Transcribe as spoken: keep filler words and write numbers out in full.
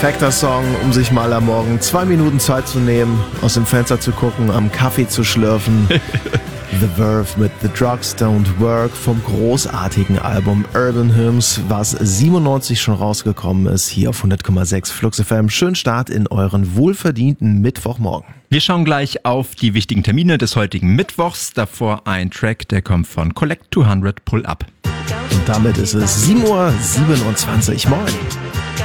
perfekter Song, um sich mal am Morgen zwei Minuten Zeit zu nehmen, aus dem Fenster zu gucken, am Kaffee zu schlürfen. The Verve mit The Drugs Don't Work vom großartigen Album Urban Hymns, was siebenundneunzig schon rausgekommen ist, hier auf hundert Komma sechs Flux F M. Schönen Start in euren wohlverdienten Mittwochmorgen. Wir schauen gleich auf die wichtigen Termine des heutigen Mittwochs. Davor ein Track, der kommt von Collect zweihundert Pull Up. Und damit ist es sieben Uhr siebenundzwanzig. Moin.